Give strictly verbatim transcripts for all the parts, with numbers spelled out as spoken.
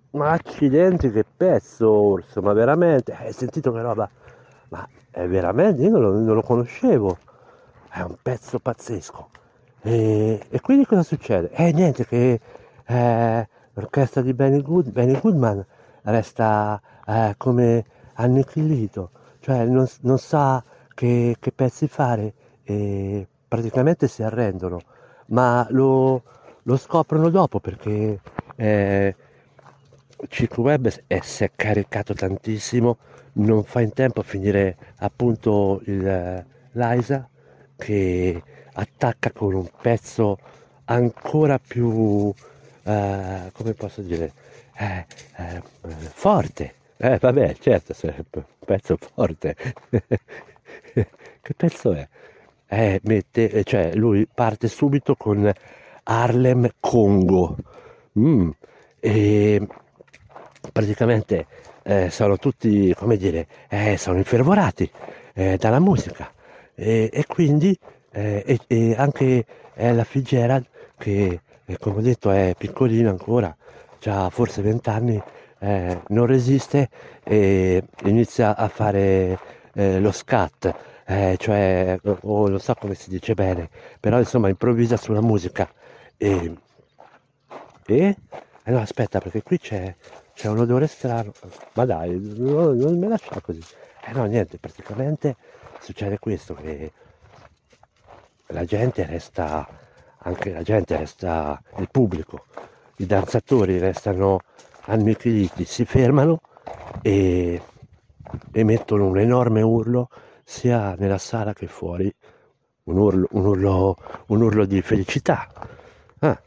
Ma accidenti, che pezzo, Orso, ma veramente? Hai sentito che roba? Ma è veramente, io non lo, non lo conoscevo. È un pezzo pazzesco. E, e quindi cosa succede? Eh, niente, che eh, l'orchestra di Benny, Good, Benny Goodman resta eh, come annichilito, cioè non, non sa che, che pezzi fare e praticamente si arrendono, ma lo, lo scoprono dopo perché eh, Chico Webb è, si è caricato tantissimo, non fa in tempo a finire appunto il, l'Isa che attacca con un pezzo ancora più, eh, come posso dire, eh, eh, forte. Eh, vabbè, certo, se è un pezzo forte. Che pezzo è? Eh, mette, eh, cioè lui parte subito con Harlem Congo. Mm. E praticamente eh, sono tutti, come dire, eh, sono infervorati eh, dalla musica e, e quindi eh, e, e anche Ella Fitzgerald che eh, come ho detto è piccolina ancora, ha forse venti anni, eh, non resiste e inizia a fare eh, lo scat, eh, cioè o non so come si dice bene, però insomma improvvisa sulla musica e, e? Eh no, aspetta, perché qui c'è, c'è un odore strano. Ma dai, non, non me lascia così. Eh no, niente, praticamente succede questo, che la gente resta, anche la gente resta, il pubblico, i danzatori restano annichiliti, si fermano e emettono un enorme urlo sia nella sala che fuori, un urlo, un urlo, un urlo di felicità. Ah,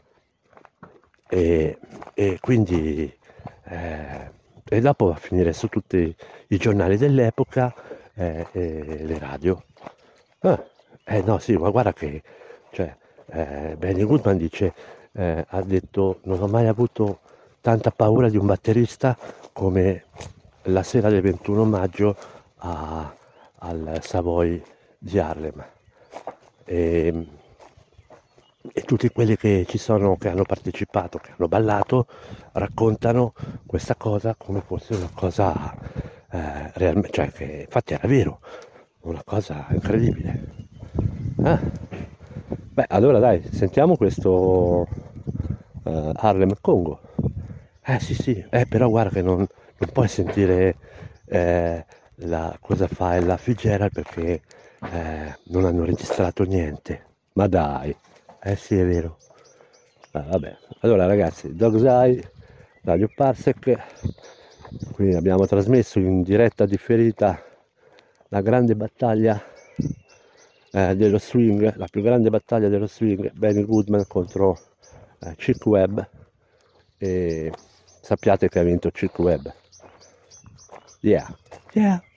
e, e quindi eh, e dopo va a finire su tutti i giornali dell'epoca eh, e le radio. Ah, eh no, sì, ma guarda che cioè, eh, Benny Goodman dice, eh, ha detto, non ho mai avuto tanta paura di un batterista come la sera del ventuno maggio a- al Savoy di Harlem. E, e tutti quelli che ci sono, che hanno partecipato, che hanno ballato, raccontano questa cosa come fosse una cosa eh, realmente, cioè che infatti era vero, una cosa incredibile. Ah, beh, allora dai, sentiamo questo eh, Harlem Congo. Eh sì sì, eh, però guarda che non, non puoi sentire eh, la, cosa fa la Fitzgerald perché eh, non hanno registrato niente. Ma dai, eh sì è vero. Ah, vabbè, allora ragazzi, Dog's Eye, Radio Parsec, quindi abbiamo trasmesso in diretta differita la grande battaglia eh, dello swing, la più grande battaglia dello swing, Benny Goodman contro eh, Chick Webb e sappiate che ha vinto Chick Webb. Yeah, yeah.